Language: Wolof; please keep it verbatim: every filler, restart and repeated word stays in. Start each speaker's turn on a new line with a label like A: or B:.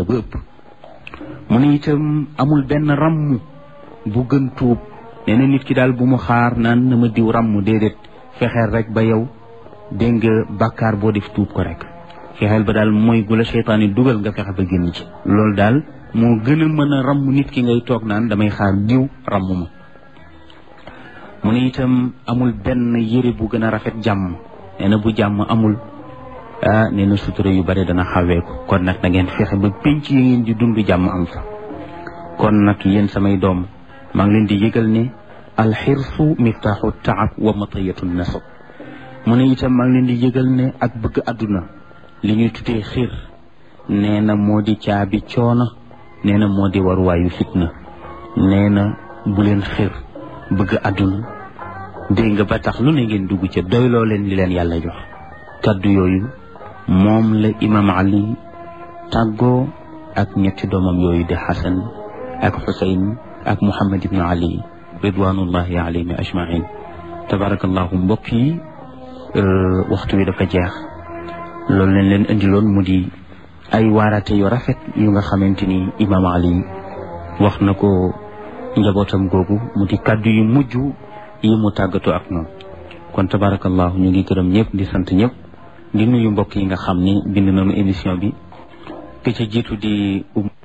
A: ba ëpp mu ne itam amul benn ràmm bu gën tuub nee na nit ki daal bu mu xaar naan na ma diw ràmm déedéet fexeel rek ba yow dégg nga bàkkaar boo def tuub ko rek fexeel ba daal mooy gu la seytaan yi dugal nga fexe ba génn ci loolu daal moo gën a mën a ràmm nit ki ngay toog naan damay xaar diw ràmm ma mu ne itam amul benn yére bu gën a rafet jàmm nee na bu jàmm amul ah nee na sutura yu bare dana xawee ko kon nag na ngeen fexe ba pénc yi ngeen di dund jàmm am fa kon nag yéen samay doom maa ngi leen di yëgal ne alxirsu miftaaxu taab wa matayatu nasab mu ne itam maa ngi leen di yëgal ne ak bëgg àdduna li ñuy tuddee xir nee na moo di caabi coono nee na moo di waruwaayu fitna nee na bu leen xir bëgg àdduna dégg nga ba tax lu ne ngeen dugg ca doyloo leen li leen yàlla jox kaddu yooyu moom la imam ali tàggoo ak ñetti doomam yooyu di xasan ak xusayn ak muhammad ibnu ali ridwanullahi alayhim ajmain tabarakallahu mbokk yi waxtu wi dafa jeex loolu leen leen indiloon mu di ay waarate yu rafet yu nga xamante ni imam ali wax na ko njabootam googu mu di kaddu yu mujj yi mu tàggatoo ak noonu kon tabarakallahu ñu ngi gërëm ñëpp di sant ñëpp di nuyu mbokk yi nga xam ni bind nañu émission bi ki ca jiitu di